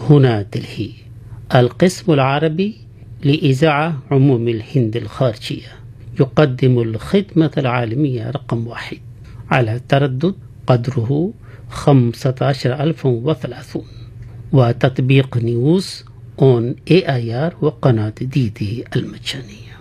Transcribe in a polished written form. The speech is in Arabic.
هنا دلهي، القسم العربي لإذاعة عموم الهند الخارجية، يقدم الخدمة العالمية رقم 1 على تردد قدره 15030، وتطبيق نيوز اون AIR وقناة ديدي المجانية.